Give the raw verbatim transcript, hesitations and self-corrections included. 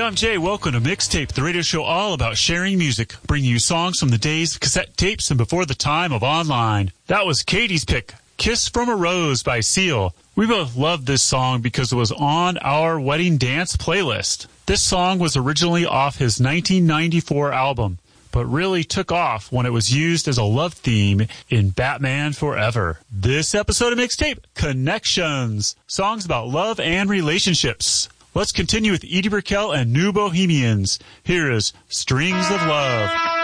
I'm Jay. Welcome to Mixtape, the radio show all about sharing music, bringing you songs from the days of cassette tapes and before the time of online. That was Katie's pick, Kiss from a Rose by Seal. We both loved this song because it was on our wedding dance playlist. This song was originally off his nineteen ninety-four album, but really took off when it was used as a love theme in Batman Forever. This episode of Mixtape, Connections, songs about love and relationships. Let's continue with Edie Brickell and New Bohemians. Here is Strings of Love.